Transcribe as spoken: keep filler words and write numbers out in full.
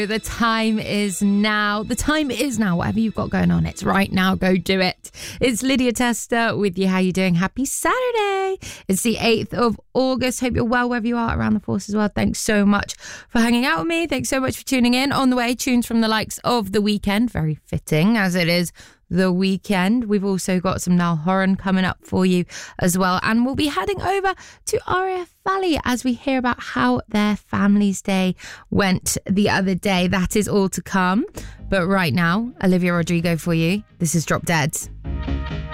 The time is now. The time is now. Whatever you've got going on, it's right now. Go do it. It's Lydia Tester with you. How you doing? Happy Saturday. It's the eighth of August. Hope you're well wherever you are around the force as well. Thanks so much for hanging out with me. Thanks so much for tuning in. On the way, tunes from the likes of The Weeknd. Very fitting as it is The Weeknd. We've also got some Niall Horan coming up for you as well. And we'll be heading over to R A F Valley as we hear about how their family's day went the other day. That is all to come. But right now, Olivia Rodrigo for you. This is Drop Dead.